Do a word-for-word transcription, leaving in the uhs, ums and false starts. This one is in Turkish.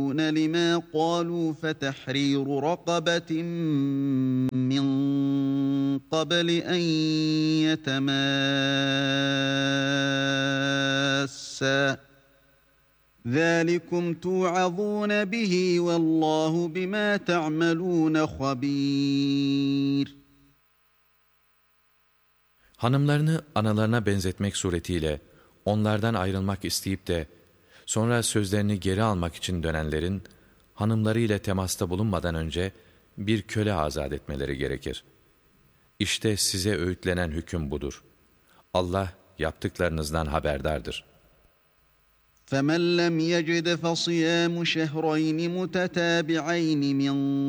يستجيبون لما قالوا فتحرير رقبة من قبل أن يتماسا ذلكم توعظون به والله بما تعملون خبير. Hanımlarını analarına benzetmek suretiyle onlardan ayrılmak isteyip de sonra sözlerini geri almak için dönenlerin hanımlarıyla temasta bulunmadan önce bir köle azat etmeleri gerekir. İşte size öğütlenen hüküm budur. Allah yaptıklarınızdan haberdardır. فَمَنْ لَمْ يَجِدْ فَصِيَامُ شَهْرَيْنِ مُتَتَابِعَيْنِ مِنْ